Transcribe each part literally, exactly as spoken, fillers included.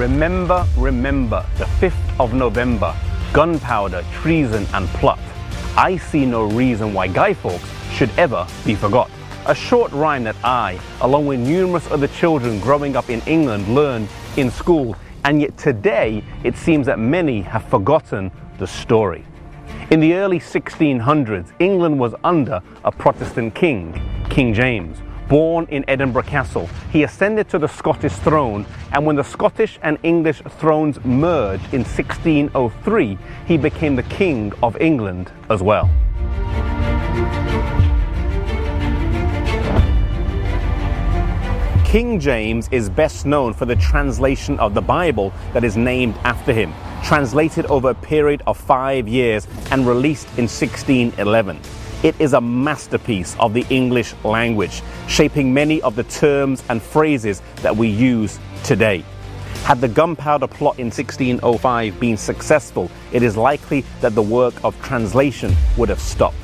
Remember, remember, the fifth of November, gunpowder, treason and plot. I see no reason why Guy Fawkes should ever be forgot. A short rhyme that I, along with numerous other children growing up in England, learned in school, and yet today it seems that many have forgotten the story. In the early sixteen hundreds, England was under a Protestant king, King James. Born in Edinburgh Castle, he ascended to the Scottish throne, and when the Scottish and English thrones merged in sixteen oh three, he became the King of England as well. King James is best known for the translation of the Bible that is named after him, translated over a period of five years and released in sixteen eleven. It is a masterpiece of the English language, shaping many of the terms and phrases that we use today. Had the gunpowder plot in sixteen oh five been successful, it is likely that the work of translation would have stopped.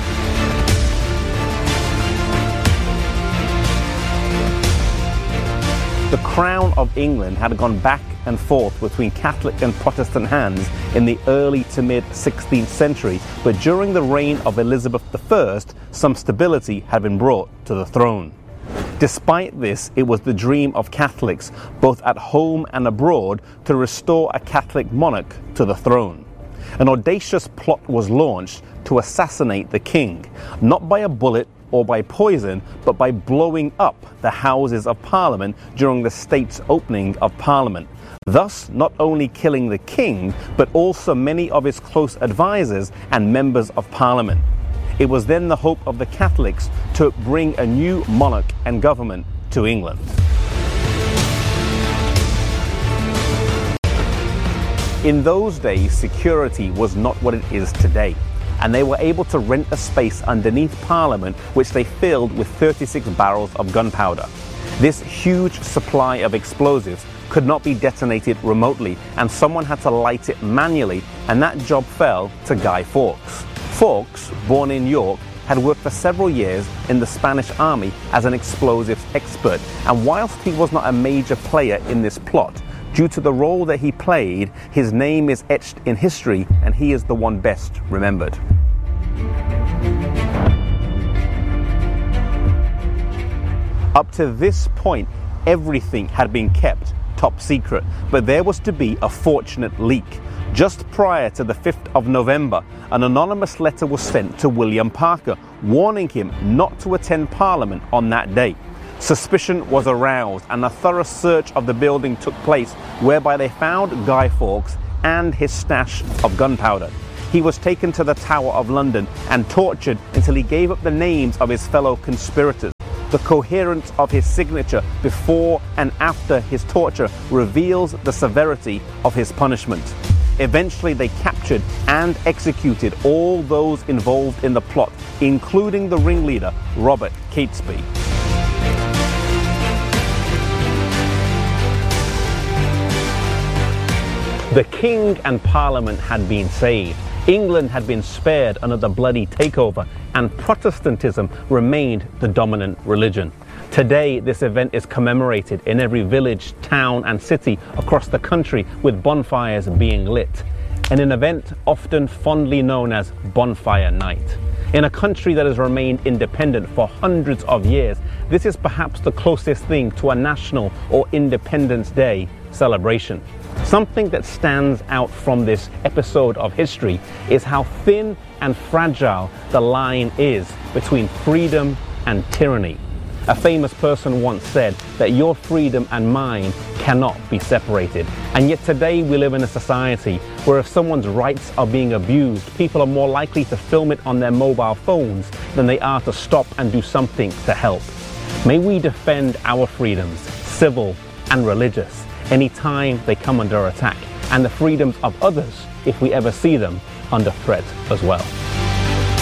The crown of England had gone back and forth between Catholic and Protestant hands in the early to mid sixteenth century, but during the reign of Elizabeth the First, some stability had been brought to the throne. Despite this, it was the dream of Catholics, both at home and abroad, to restore a Catholic monarch to the throne. An audacious plot was launched to assassinate the king, not by a bullet or by poison, but by blowing up the Houses of Parliament during the state's opening of Parliament, thus not only killing the king, but also many of his close advisors and members of Parliament. It was then the hope of the Catholics to bring a new monarch and government to England. In those days, security was not what it is today, and they were able to rent a space underneath Parliament which they filled with thirty-six barrels of gunpowder. This huge supply of explosives could not be detonated remotely, and someone had to light it manually, and that job fell to Guy Fawkes. Fawkes, born in York, had worked for several years in the Spanish army as an explosives expert, and whilst he was not a major player in this plot, due to the role that he played, his name is etched in history, and he is the one best remembered. Up to this point, everything had been kept top secret, but there was to be a fortunate leak. Just prior to the fifth of November, an anonymous letter was sent to William Parker, warning him not to attend Parliament on that day. Suspicion was aroused, and a thorough search of the building took place, whereby they found Guy Fawkes and his stash of gunpowder. He was taken to the Tower of London and tortured until he gave up the names of his fellow conspirators. The coherence of his signature before and after his torture reveals the severity of his punishment. Eventually they captured and executed all those involved in the plot, including the ringleader, Robert Catesby. The king and Parliament had been saved. England had been spared another bloody takeover, and Protestantism remained the dominant religion. Today, this event is commemorated in every village, town and city across the country, with bonfires being lit, and an event often fondly known as Bonfire Night. In a country that has remained independent for hundreds of years, this is perhaps the closest thing to a national or Independence Day celebration. Something that stands out from this episode of history is how thin and fragile the line is between freedom and tyranny. A famous person once said that your freedom and mine cannot be separated. And yet today we live in a society where if someone's rights are being abused, people are more likely to film it on their mobile phones than they are to stop and do something to help. May we defend our freedoms, civil and religious, anytime they come under attack, and the freedoms of others if we ever see them under threat as well.